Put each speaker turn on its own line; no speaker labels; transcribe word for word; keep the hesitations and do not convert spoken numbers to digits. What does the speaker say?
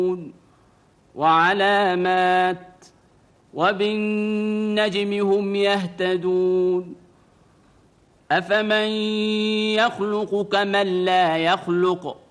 وعلامات وبالنجم هم يهتدون أفمن يخلق كمن لا يخلق